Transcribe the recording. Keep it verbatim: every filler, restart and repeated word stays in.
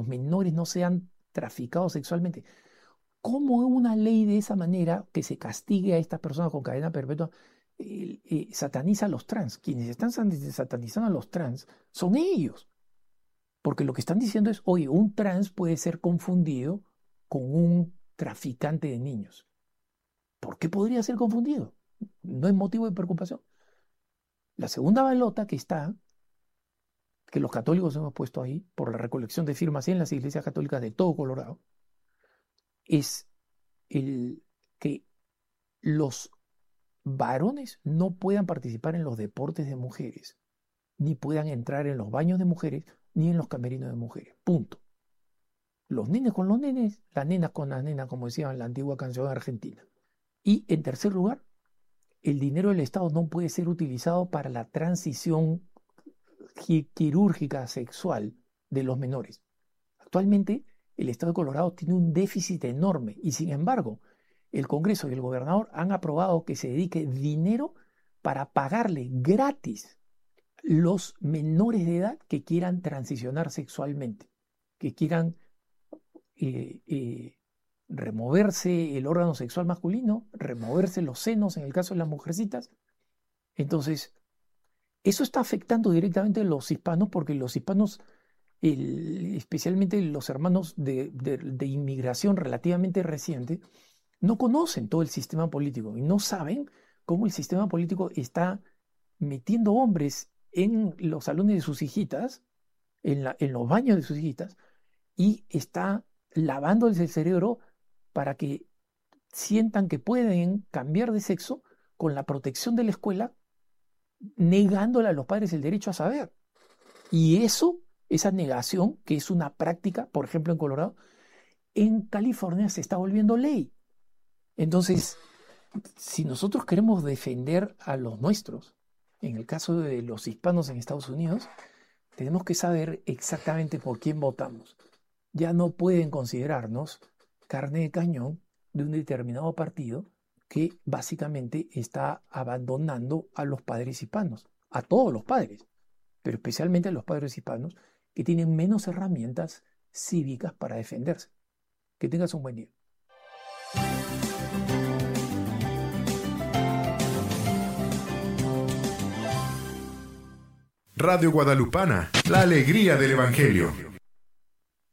los menores no sean traficados sexualmente. ¿Cómo una ley de esa manera, que se castigue a estas personas con cadena perpetua, eh, eh, sataniza a los trans? Quienes están satanizando a los trans son ellos. Porque lo que están diciendo es, oye, un trans puede ser confundido con un traficante de niños. ¿Por qué podría ser confundido? No es motivo de preocupación. La segunda balota que está, que los católicos hemos puesto ahí, por la recolección de firmas en las iglesias católicas de todo Colorado, es el que los varones no puedan participar en los deportes de mujeres, ni puedan entrar en los baños de mujeres, ni en los camerinos de mujeres. Punto. Los nenes con los nenes, las nenas con las nenas, como decía en la antigua canción argentina. Y en tercer lugar, el dinero del Estado no puede ser utilizado para la transición quirúrgica sexual de los menores. Actualmente, el Estado de Colorado tiene un déficit enorme y, sin embargo, el Congreso y el gobernador han aprobado que se dedique dinero para pagarle gratis los menores de edad que quieran transicionar sexualmente, que quieran eh, eh, removerse el órgano sexual masculino, removerse los senos en el caso de las mujercitas. Entonces, eso está afectando directamente a los hispanos porque los hispanos, el, especialmente los hermanos de, de, de inmigración relativamente reciente, no conocen todo el sistema político y no saben cómo el sistema político está metiendo hombres en los salones de sus hijitas, en, la, en los baños de sus hijitas, y está lavándoles el cerebro para que sientan que pueden cambiar de sexo con la protección de la escuela, negándole a los padres el derecho a saber. Y eso, esa negación, que es una práctica, por ejemplo en Colorado, en California se está volviendo ley. Entonces, si nosotros queremos defender a los nuestros, en el caso de los hispanos en Estados Unidos, tenemos que saber exactamente por quién votamos. Ya no pueden considerarnos carne de cañón de un determinado partido que básicamente está abandonando a los padres hispanos, a todos los padres, pero especialmente a los padres hispanos que tienen menos herramientas cívicas para defenderse. Que tengas un buen día. Radio Guadalupana, la alegría del Evangelio.